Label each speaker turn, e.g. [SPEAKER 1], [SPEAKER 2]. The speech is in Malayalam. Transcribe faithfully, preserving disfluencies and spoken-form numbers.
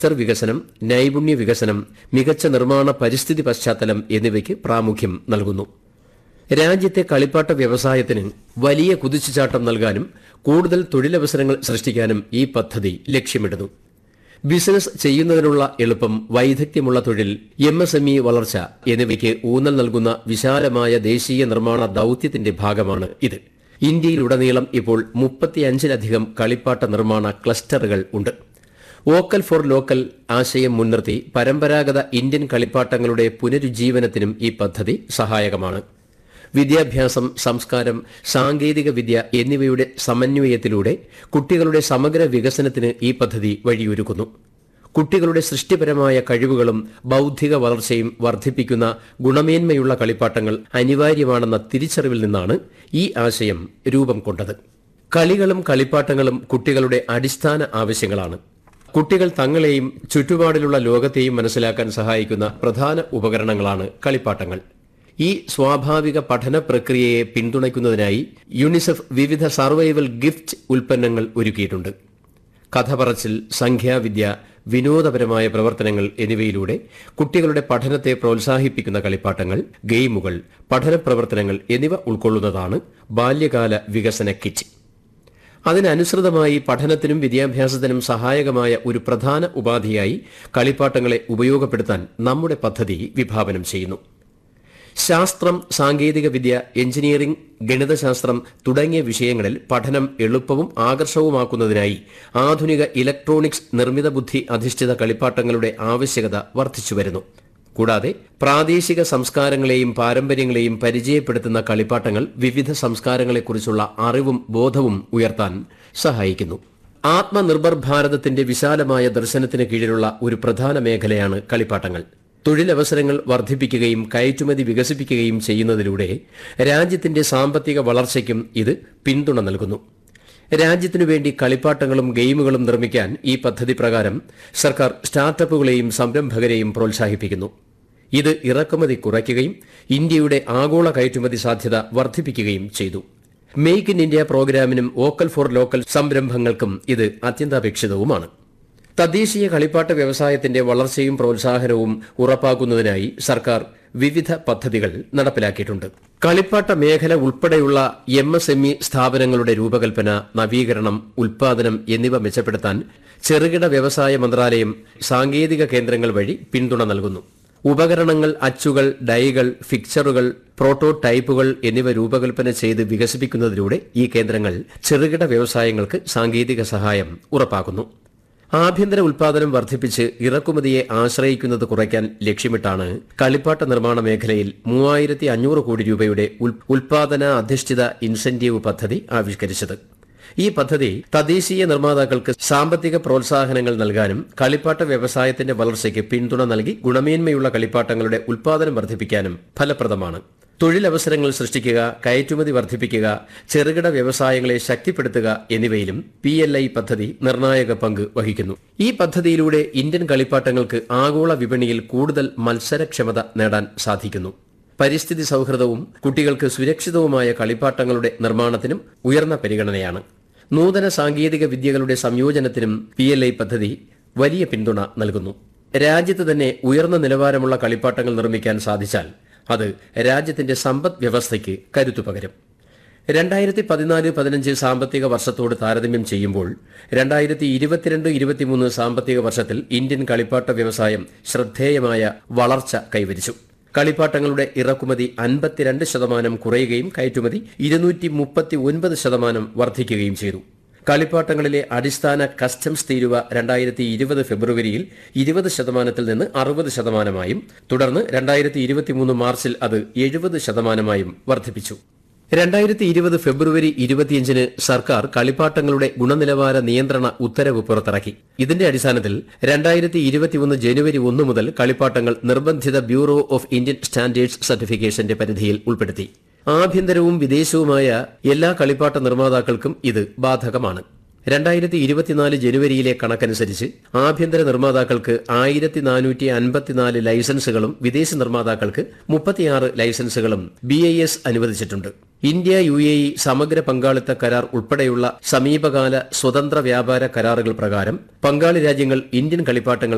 [SPEAKER 1] ക്ലസ്റ്റർ വികസനം, നൈപുണ്യ വികസനം, മികച്ച നിർമ്മാണ പരിസ്ഥിതി പശ്ചാത്തലം എന്നിവയ്ക്ക് പ്രാമുഖ്യം നൽകുന്നു. രാജ്യത്തെ കളിപ്പാട്ട വ്യവസായത്തിന് വലിയ കുതിച്ചുചാട്ടം നൽകാനും കൂടുതൽ തൊഴിലവസരങ്ങൾ സൃഷ്ടിക്കാനും ഈ പദ്ധതി ലക്ഷ്യമിടുന്നു. ബിസിനസ് ചെയ്യുന്നതിനുള്ള എളുപ്പം, വൈദഗ്ധ്യമുള്ള തൊഴിൽ, എം എസ് എം ഇ വളർച്ച എന്നിവയ്ക്ക് ഊന്നൽ നൽകുന്ന വിശാലമായ ദേശീയ നിർമ്മാണ ദൌത്യത്തിന്റെ ഭാഗമാണ് ഇത്. ഇന്ത്യയിലുടനീളം ഇപ്പോൾ മുപ്പത്തിയഞ്ചിലധികം കളിപ്പാട്ട നിർമ്മാണ ക്ലസ്റ്ററുകൾ ഉണ്ട്. വോക്കൽ ഫോർ ലോക്കൽ ആശയം മുൻനിർത്തി പരമ്പരാഗത ഇന്ത്യൻ കളിപ്പാട്ടങ്ങളുടെ പുനരുജ്ജീവനത്തിനും ഈ പദ്ധതി സഹായകമാണ്. വിദ്യാഭ്യാസം, സംസ്കാരം, സാങ്കേതിക വിദ്യ എന്നിവയുടെ സമന്വയത്തിലൂടെ കുട്ടികളുടെ സമഗ്ര വികസനത്തിന് ഈ പദ്ധതി വഴിയൊരുക്കുന്നു. കുട്ടികളുടെ സൃഷ്ടിപരമായ കഴിവുകളും ബൌദ്ധിക വളർച്ചയും വർദ്ധിപ്പിക്കുന്ന ഗുണമേന്മയുള്ള കളിപ്പാട്ടങ്ങൾ അനിവാര്യമാണെന്ന തിരിച്ചറിവിൽ നിന്നാണ് ഈ ആശയം രൂപം കൊണ്ടത്. കളികളും കളിപ്പാട്ടങ്ങളും കുട്ടികളുടെ അടിസ്ഥാന ആവശ്യങ്ങളാണ്. കുട്ടികൾ തങ്ങളെയും ചുറ്റുപാടിലുള്ള ലോകത്തെയും മനസ്സിലാക്കാൻ സഹായിക്കുന്ന പ്രധാന ഉപകരണങ്ങളാണ് കളിപ്പാട്ടങ്ങൾ. ഈ സ്വാഭാവിക പഠന പ്രക്രിയയെ പിന്തുണയ്ക്കുന്നതിനായി യുണിസെഫ് വിവിധ സർവൈവൽ ഗിഫ്റ്റ് ഉൽപ്പന്നങ്ങൾ ഒരുക്കിയിട്ടുണ്ട്. കഥ പറച്ചിൽ, സംഖ്യാവിദ്യ, വിനോദപരമായ പ്രവർത്തനങ്ങൾ എന്നിവയിലൂടെ കുട്ടികളുടെ പഠനത്തെ പ്രോത്സാഹിപ്പിക്കുന്ന കളിപ്പാട്ടങ്ങൾ, ഗെയിമുകൾ, പഠന പ്രവർത്തനങ്ങൾ എന്നിവ ഉൾക്കൊള്ളുന്നതാണ് ബാല്യകാല വികസന കിറ്റ്. അതിനനുസൃതമായി പഠനത്തിനും വിദ്യാഭ്യാസത്തിനും സഹായകമായ ഒരു പ്രധാന ഉപാധിയായി കളിപ്പാട്ടങ്ങളെ ഉപയോഗപ്പെടുത്താൻ നമ്മുടെ പദ്ധതി വിഭാവനം ചെയ്യുന്നു. ശാസ്ത്രം, സാങ്കേതിക വിദ്യ, എഞ്ചിനീയറിംഗ്, ഗണിതശാസ്ത്രം തുടങ്ങിയ വിഷയങ്ങളിൽ പഠനം എളുപ്പവും ആകർഷകവുമാക്കുന്നതിനായി ആധുനിക ഇലക്ട്രോണിക്സ്, നിർമ്മിത ബുദ്ധി അധിഷ്ഠിത കളിപ്പാട്ടങ്ങളുടെ ആവശ്യകത വർദ്ധിച്ചുവരുന്നു. കൂടാതെ പ്രാദേശിക സംസ്കാരങ്ങളെയും പാരമ്പര്യങ്ങളെയും പരിചയപ്പെടുത്തുന്ന കളിപ്പാട്ടങ്ങൾ വിവിധ സംസ്കാരങ്ങളെക്കുറിച്ചുള്ള അറിവും ബോധവും ഉയർത്താൻ സഹായിക്കുന്നു. ആത്മനിർഭർ ഭാരതത്തിന്റെ വിശാലമായ ദർശനത്തിന് കീഴിലുള്ള ഒരു പ്രധാന മേഖലയാണ് കളിപ്പാട്ടങ്ങൾ. തൊഴിലവസരങ്ങൾ വർദ്ധിപ്പിക്കുകയും കയറ്റുമതി വികസിപ്പിക്കുകയും ചെയ്യുന്നതിലൂടെ രാജ്യത്തിന്റെ സാമ്പത്തിക വളർച്ചയ്ക്കും ഇത് പിന്തുണ നൽകുന്നു. രാജ്യത്തിനു വേണ്ടി കളിപ്പാട്ടങ്ങളും ഗെയിമുകളും നിർമ്മിക്കാൻ ഈ പദ്ധതി പ്രകാരം സർക്കാർ സ്റ്റാർട്ടപ്പുകളെയും സംരംഭകരെയും പ്രോത്സാഹിപ്പിക്കുന്നു. ഇത് ഇറക്കുമതി കുറയ്ക്കുകയും ഇന്ത്യയുടെ ആഗോള കയറ്റുമതി സാധ്യത വർദ്ധിപ്പിക്കുകയും ചെയ്തു. Make in India പ്രോഗ്രാമിനും vocal for local സംരംഭങ്ങൾക്കും ഇത് അത്യന്താപേക്ഷിതവുമാണ്. തദ്ദേശീയ കളിപ്പാട്ട വ്യവസായത്തിന്റെ വളർച്ചയും പ്രോത്സാഹനവും ഉറപ്പാക്കുന്നതിനായി സർക്കാർ വിവിധ പദ്ധതികൾ നടപ്പിലാക്കിയിട്ടുണ്ട്. കളിപ്പാട്ട മേഖല ഉൾപ്പെടെയുള്ള എം എസ് എം ഇ സ്ഥാപനങ്ങളുടെ രൂപകൽപ്പന, നവീകരണം, ഉൽപാദനം എന്നിവ മെച്ചപ്പെടുത്താൻ ചെറുകിട വ്യവസായ മന്ത്രാലയം സാങ്കേതിക കേന്ദ്രങ്ങൾ വഴി പിന്തുണ നൽകുന്നു. ഉപകരണങ്ങൾ, അച്ചുകൾ, ഡൈകൾ, ഫിക്ചറുകൾ, പ്രോട്ടോടൈപ്പുകൾ എന്നിവ രൂപകൽപ്പന ചെയ്ത് വികസിപ്പിക്കുന്നതിലൂടെ ഈ കേന്ദ്രങ്ങൾ ചെറുകിട വ്യവസായങ്ങൾക്ക് സാങ്കേതിക സഹായം ഉറപ്പാക്കുന്നു. ആഭ്യന്തര ഉൽപാദനം വർദ്ധിപ്പിച്ച് ഇറക്കുമതിയെ ആശ്രയിക്കുന്നത് കുറയ്ക്കാൻ ലക്ഷ്യമിട്ടാണ് കളിപ്പാട്ട നിർമ്മാണ മേഖലയിൽ മൂവായിരത്തി അഞ്ഞൂറ് കോടി രൂപയുടെ ഉൽപാദന അധിഷ്ഠിത ഇൻസെന്റീവ് പദ്ധതി ആവിഷ്കരിച്ചത്. ഈ പദ്ധതി തദ്ദേശീയ നിർമ്മാതാക്കൾക്ക് സാമ്പത്തിക പ്രോത്സാഹനങ്ങൾ നൽകാനും കളിപ്പാട്ട വ്യവസായത്തിന്റെ വളർച്ചയ്ക്ക് പിന്തുണ നൽകി ഗുണമേന്മയുള്ള കളിപ്പാട്ടങ്ങളുടെ ഉൽപാദനം വർദ്ധിപ്പിക്കാനും ഫലപ്രദമാണ്. തൊഴിലവസരങ്ങൾ സൃഷ്ടിക്കുക, കയറ്റുമതി വർദ്ധിപ്പിക്കുക, ചെറുകിട വ്യവസായങ്ങളെ ശക്തിപ്പെടുത്തുക എന്നിവയിലും പി എൽ ഐ പദ്ധതി നിർണായക പങ്ക് വഹിക്കുന്നു. ഈ പദ്ധതിയിലൂടെ ഇന്ത്യൻ കളിപ്പാട്ടങ്ങൾക്ക് ആഗോള വിപണിയിൽ കൂടുതൽ മത്സരക്ഷമത നേടാൻ സാധിക്കുന്നു. പരിസ്ഥിതി സൌഹൃദവും കുട്ടികൾക്ക് സുരക്ഷിതവുമായ കളിപ്പാട്ടങ്ങളുടെ നിർമ്മാണത്തിനും ഉയർന്ന പരിഗണനയാണ്. നൂതന സാങ്കേതിക വിദ്യകളുടെ സംയോജനത്തിനും പി എൽ ഐ പദ്ധതി വലിയ പിന്തുണ നൽകുന്നു. രാജ്യത്ത് തന്നെ ഉയർന്ന നിലവാരമുള്ള കളിപ്പാട്ടങ്ങൾ നിർമ്മിക്കാൻ സാധിച്ചാൽ അത് രാജ്യത്തിന്റെ സമ്പദ് വ്യവസ്ഥയ്ക്ക് കരുത്തു പകരും. രണ്ടായിരത്തി പതിനാല് പതിനഞ്ച് സാമ്പത്തിക വർഷത്തോട് താരതമ്യം ചെയ്യുമ്പോൾ രണ്ടായിരത്തി ഇരുപത്തിരണ്ട് ഇരുപത്തിമൂന്ന് സാമ്പത്തിക വർഷത്തിൽ ഇന്ത്യൻ കളിപ്പാട്ട വ്യവസായം ശ്രദ്ധേയമായ വളർച്ച കൈവരിച്ചു. കളിപ്പാട്ടങ്ങളുടെ ഇറക്കുമതി അൻപത്തിരണ്ട് ശതമാനം കുറയുകയും കയറ്റുമതി ഇരുന്നൂറ്റി മുപ്പത്തി ഒൻപത് ശതമാനം വർദ്ധിക്കുകയും ചെയ്തു. കളിപ്പാട്ടങ്ങളിലെ അടിസ്ഥാന കസ്റ്റംസ് തീരുവ രണ്ടായിരത്തി ഇരുപത് ഫെബ്രുവരിയിൽ ഇരുപത് ശതമാനത്തിൽ നിന്ന് അറുപത് ശതമാനമായും തുടർന്ന് രണ്ടായിരത്തി ഇരുപത്തിമൂന്ന് മാർച്ചിൽ അത് എഴുപത് ശതമാനമായും വർദ്ധിപ്പിച്ചു. രണ്ടായിരത്തി ഇരുപത് ഫെബ്രുവരി ഇരുപത്തിയഞ്ചിന് സർക്കാർ കളിപ്പാട്ടങ്ങളുടെ ഗുണനിലവാര നിയന്ത്രണ ഉത്തരവ് പുറത്തിറക്കി. ഇതിന്റെ അടിസ്ഥാനത്തിൽ രണ്ടായിരത്തി ഇരുപത്തിയൊന്ന് ജനുവരി ഒന്ന് മുതൽ കളിപ്പാട്ടങ്ങൾ നിർബന്ധിത ബ്യൂറോ ഓഫ് ഇന്ത്യൻ സ്റ്റാൻഡേർഡ്സ് സർട്ടിഫിക്കേഷന്റെ പരിധിയിൽ ഉൾപ്പെടുത്തി. ആഭ്യന്തരവും വിദേശവുമായ എല്ലാ കളിപ്പാട്ട നിർമ്മാതാക്കൾക്കും ഇത് ബാധകമാണ്. രണ്ടായിരത്തി ഇരുപത്തിനാല് ജനുവരിയിലെ കണക്കനുസരിച്ച് ആഭ്യന്തര നിർമ്മാതാക്കൾക്ക് ആയിരത്തി നാനൂറ്റി അൻപത്തിനാല് ലൈസൻസുകളും വിദേശ നിർമ്മാതാക്കൾക്ക് മുപ്പത്തിയാറ് ലൈസൻസുകളും ബി ഐ എസ് അനുവദിച്ചിട്ടുണ്ട്. ഇന്ത്യ യു എ ഇ സമഗ്ര പങ്കാളിത്ത കരാർ ഉൾപ്പെടെയുള്ള സമീപകാല സ്വതന്ത്ര വ്യാപാര കരാറുകൾ പ്രകാരം പങ്കാളി രാജ്യങ്ങൾ ഇന്ത്യൻ കളിപ്പാട്ടങ്ങൾ